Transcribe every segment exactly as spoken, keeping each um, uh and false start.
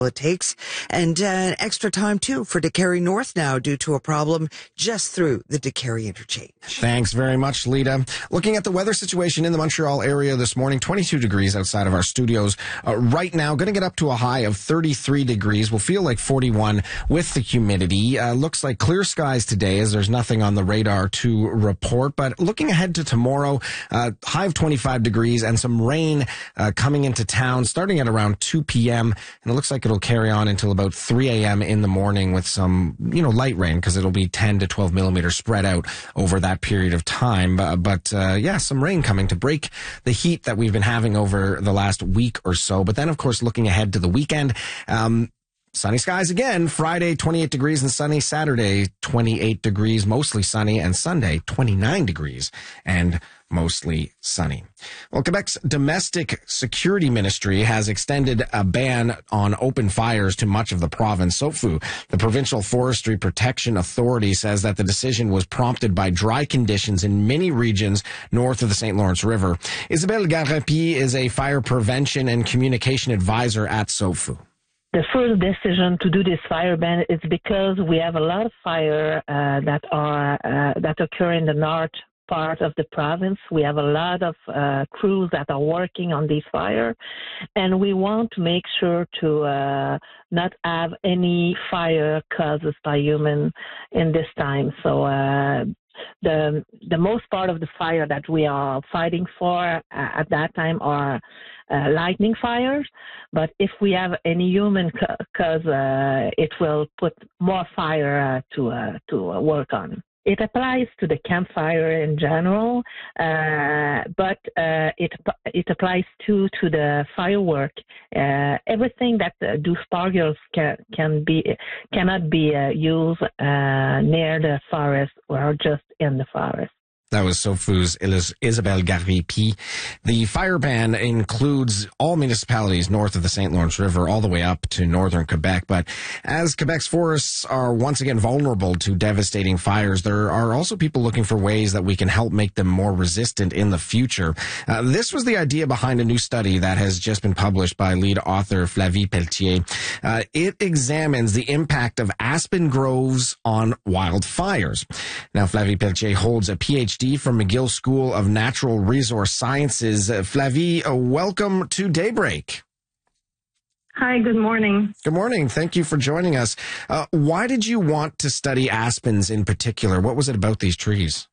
it takes, and uh, extra time too for DeCarry North now due to a problem just through the DeCarry interchange. Thanks very much, Lita. Looking at the weather situation in the Montreal area this morning, twenty-two degrees outside of our studios. Uh, right now, going to get up to a high of thirty-three degrees. We'll feel like forty-one with the humidity. Uh, looks like clear skies today as there's nothing on the radar to report. But looking ahead to tomorrow, uh, high of twenty-five degrees and some rain uh, coming into town starting at around two p.m. And it looks like it'll carry on until about three a.m. in the morning with some, you know, light rain because it'll be ten to twelve millimeters spread out over that period of time. Uh, but, uh, yeah, some rain coming to break the heat that we've been having over the last week or so. But then, of course, looking ahead to the weekend, um, sunny skies again. Friday, twenty-eight degrees and sunny. Saturday, twenty-eight degrees, mostly sunny. And Sunday, twenty-nine degrees and mostly sunny. Well, Quebec's domestic security ministry has extended a ban on open fires to much of the province. SOFU, the Provincial Forestry Protection Authority, says that the decision was prompted by dry conditions in many regions north of the Saint Lawrence River. Isabelle Garapi is a fire prevention and communication advisor at SOFU. The first decision to do this fire ban is because we have a lot of fire uh, that are uh, that occur in the north part of the province. We have a lot of uh, crews that are working on this fire, and we want to make sure to uh, not have any fire causes by human in this time. So uh, the the most part of the fire that we are fighting for uh, at that time are uh, lightning fires. But if we have any human cause, uh, it will put more fire uh, to uh, to uh, work on. It applies to the campfire in general, uh, but uh, it it applies too to the firework. Uh, everything that uh, do sparkles can can be cannot be uh, used uh, near the forest or just in the forest. That was SOFU's Isabelle Garipi. The fire ban includes all municipalities north of the Saint Lawrence River all the way up to northern Quebec. But as Quebec's forests are once again vulnerable to devastating fires, there are also people looking for ways that we can help make them more resistant in the future. Uh, this was the idea behind a new study that has just been published by lead author Flavie Pelletier. Uh, it examines the impact of aspen groves on wildfires. Now, Flavie Pelletier holds a P H D from McGill School of Natural Resource Sciences. Uh, Flavie, uh, welcome to Daybreak. Hi, good morning. Good morning. Thank you for joining us. Uh, why did you want to study aspens in particular? What was it about these trees?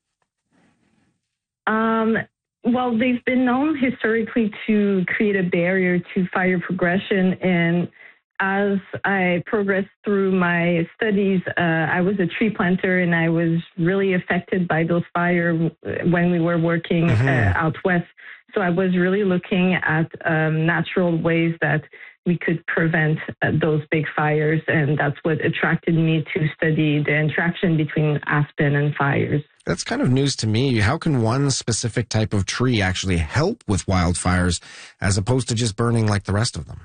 Um, well, they've been known historically to create a barrier to fire progression, and as I progressed through my studies, uh, I was a tree planter, and I was really affected by those fires when we were working mm-hmm. uh, out west. So I was really looking at um, natural ways that we could prevent uh, those big fires, and that's what attracted me to study the interaction between aspen and fires. That's kind of news to me. How can one specific type of tree actually help with wildfires as opposed to just burning like the rest of them?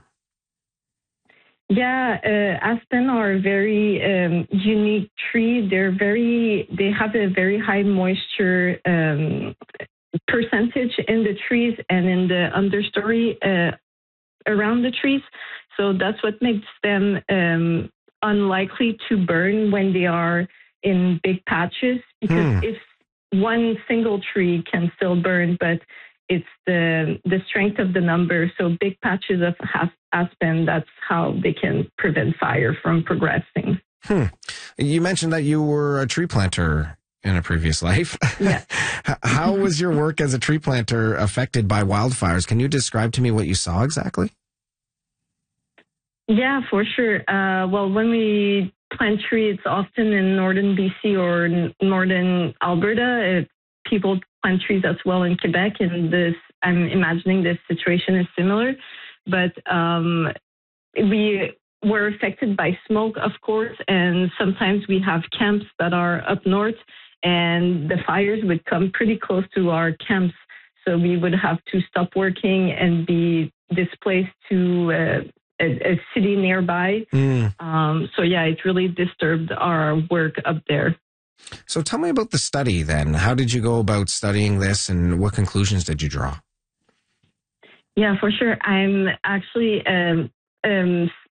Yeah, uh, aspen are a very um, unique tree. They're very, they have a very high moisture um, percentage in the trees and in the understory uh, around the trees. So that's what makes them um, unlikely to burn when they are in big patches. Because hmm. if one single tree can still burn, but it's the the strength of the number. So big patches of aspen, that's how they can prevent fire from progressing. Hmm. You mentioned that you were a tree planter in a previous life. Yeah. How was your work as a tree planter affected by wildfires? Can you describe to me what you saw exactly? Yeah, for sure. Uh, well, when we plant trees, it's often in northern B C or n- northern Alberta. It, people plant trees as well in Quebec, and this, I'm imagining this situation is similar. But um, we were affected by smoke, of course, and sometimes we have camps that are up north, and the fires would come pretty close to our camps. So we would have to stop working and be displaced to uh, a, a city nearby. Mm. Um, so, yeah, it really disturbed our work up there. So tell me about the study then. How did you go about studying this, and what conclusions did you draw? Yeah, for sure. I'm actually um, um,